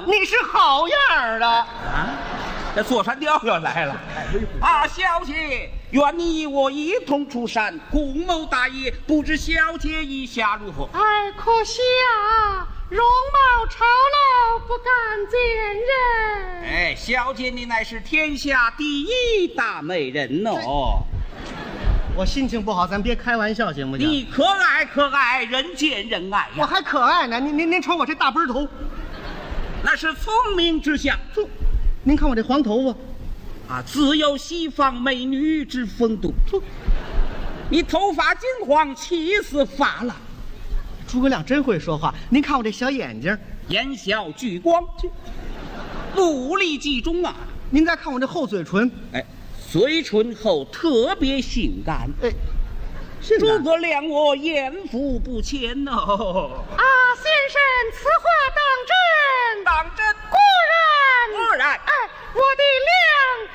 你是好样的啊！这座山雕又来了啊！小姐，愿你我一同出山，共谋大业，不知小姐意下如何？ 哎，可惜啊，容貌丑陋，不敢见人。 哎，小姐你乃是天下第一大美人哦！ 我心情不好，咱别开玩笑行不行？ 你可爱可爱，人见人爱呀！ 我还可爱呢，您瞅我这大背头， 那是聪明之相。 您看我这黄头发， 啊，自有西方美女之风度。你头发金黄，气似发廊。 诸葛亮真会说话。您看我这小眼睛， 眼小聚光，目力集中啊。 您再看我这厚嘴唇， 哎，嘴唇厚，特别性感。 哎， 诸葛亮我艳福不浅哦。 啊，先生，此话当真？ 当真， 果然。 果然。 哎，我的两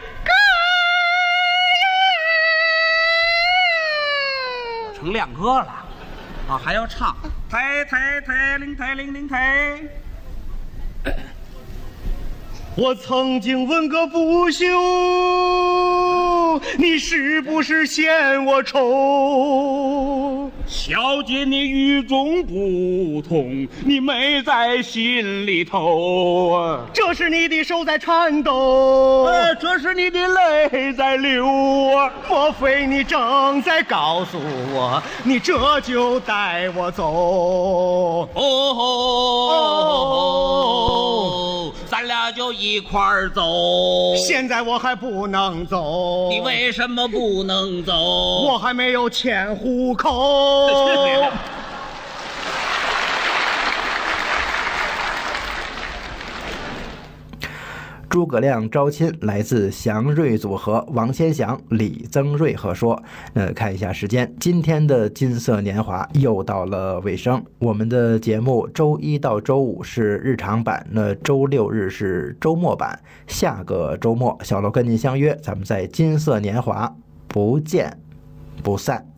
哥呀， 成亮哥了，啊，还要唱，抬抬抬铃抬铃铃抬。 我曾经问个不休，你是不是嫌我丑？ 小姐你与众不同，你美在心里头啊！ 这是你的手在颤抖， 这是你的泪在流啊！ 莫非你正在告诉我，你这就带我走？ 咱俩就一块儿走。 现在我还不能走。 你为什么不能走？ 我还没有迁户口。 诸葛亮招亲来自祥瑞组合王先祥、李增瑞合说。看一下时间，今天的金色年华又到了尾声。我们的节目周一到周五是日常版，周六日是周末版。下个周末，小楼跟您相约，咱们在金色年华不见不散。